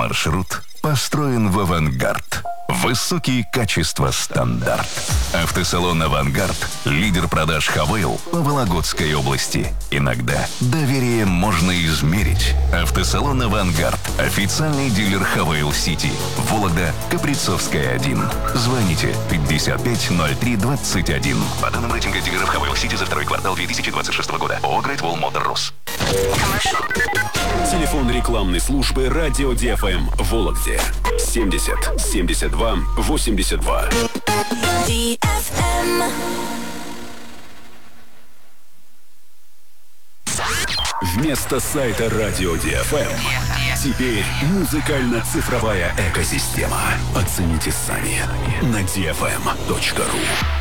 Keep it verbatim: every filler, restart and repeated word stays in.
Маршрут построен в авангард. Высокие качества стандарт. Автосалон «Авангард» – лидер продаж «Хавейл» по Вологодской области. Иногда доверие можно измерить. Автосалон «Авангард» – официальный дилер «Хавейл Сити». Вологда, Каприцовская, один. Звоните пятьдесят пять ноль три двадцать один. По данным рейтинга дилеров «Хавейл Сити» за второй квартал две тысячи двадцать шестого года. ООО «Great Wall Motor Rus». Телефон рекламной службы «Радио Ди Эф Эм» в Вологде. семьдесят семьдесят два восемьдесят два. Ди Эф Эм. Вместо сайта «Радио Ди Эф Эм» теперь музыкально-цифровая экосистема. Оцените сами на ди эф эм точка ру.